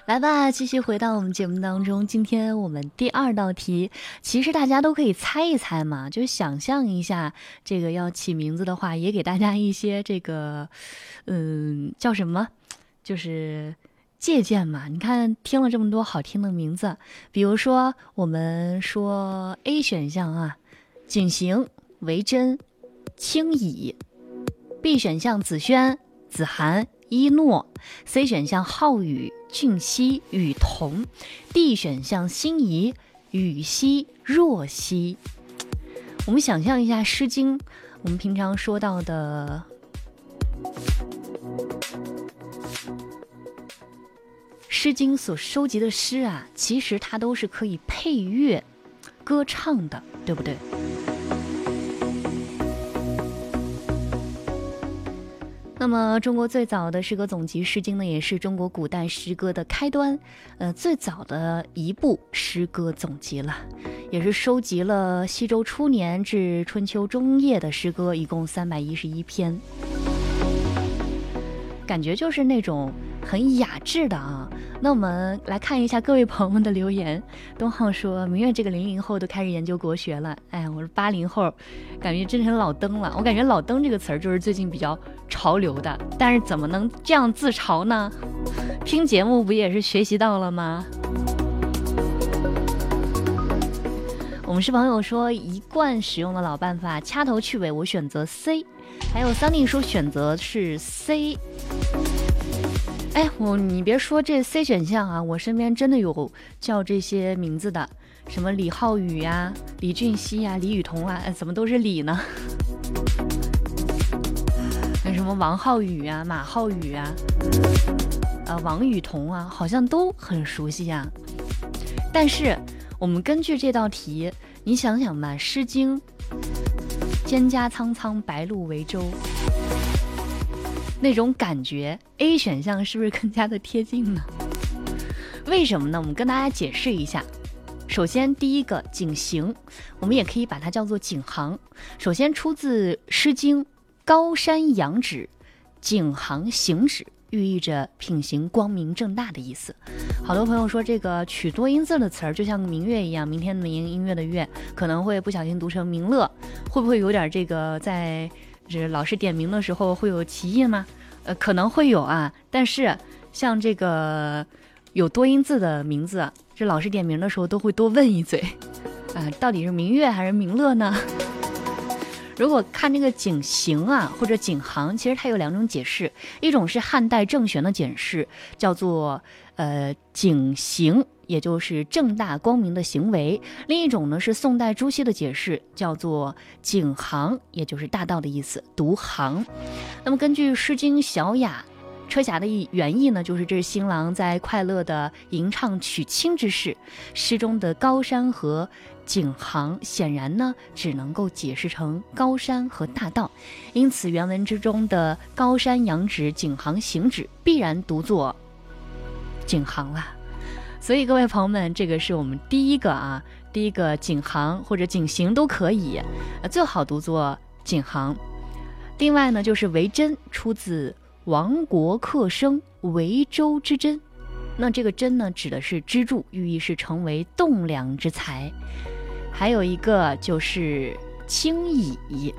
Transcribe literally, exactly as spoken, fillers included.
来吧，继续回到我们节目当中。今天我们第二道题，其实大家都可以猜一猜嘛，就想象一下，这个要起名字的话，也给大家一些这个，嗯，叫什么，就是借鉴嘛。你看，听了这么多好听的名字，比如说我们说 A 选项啊，景行、维珍、青乙；B 选项子轩、子涵、一诺；C 选项浩宇、俊熙、雨桐；D 选项心仪、雨熙、若曦。我们想象一下《诗经》，我们平常说到的《诗经》所收集的诗啊，其实它都是可以配乐歌唱的，对不对？那么中国最早的诗歌总集《诗经》呢，也是中国古代诗歌的开端，呃，最早的一部诗歌总集了，也是收集了西周初年至春秋中叶的诗歌，一共三百一十一篇，感觉就是那种很雅致的啊。那我们来看一下各位朋友们的留言。东浩说，明月这个零零后都开始研究国学了，哎，我是八零后，感觉真成老登了。我感觉老登这个词儿就是最近比较潮流的，但是怎么能这样自嘲呢？听节目不也是学习到了吗？我们是朋友说一贯使用的老办法，掐头去尾，我选择 C。 还有桑尼说选择是 C。哎，我你别说这 C 选项啊，我身边真的有叫这些名字的，什么李浩宇呀、啊、李俊熙呀、啊、李雨桐啊，哎，怎么都是李呢？那什么王浩宇啊、马浩宇啊、呃王雨桐啊，好像都很熟悉呀、啊。但是我们根据这道题，你想想吧，《诗经》蒹葭苍苍，白露为舟。那种感觉 A 选项是不是更加的贴近呢？为什么呢？我们跟大家解释一下。首先第一个景行，我们也可以把它叫做景行。首先出自诗经，高山仰止，景行行止，寓意着品行光明正大的意思。好多朋友说这个取多音字的词儿就像明月一样，明天的明，音乐的乐，可能会不小心读成明乐，会不会有点这个在这老师点名的时候会有歧义吗？呃，可能会有啊，但是像这个有多音字的名字，这老师点名的时候都会多问一嘴，啊、呃，到底是明月还是明乐呢？如果看这个景行啊，或者景行，其实它有两种解释，一种是汉代郑玄的解释，叫做呃景行，也就是正大光明的行为；另一种呢是宋代朱熹的解释，叫做景行，也就是大道的意思，读行。那么根据《诗经·小雅》车匣的原意呢，就是这是新郎在快乐的吟唱娶亲之事。诗中的高山和景行显然呢只能够解释成高山和大道，因此原文之中的高山仰止，景行行止必然读作景行啦。所以各位朋友们，这个是我们第一个啊，第一个景行或者景行都可以，呃，最好读作景行。另外呢，就是为真，出自亡国克生，为周之真。那这个真呢，指的是支柱，寓意是成为栋梁之才。还有一个就是轻乙，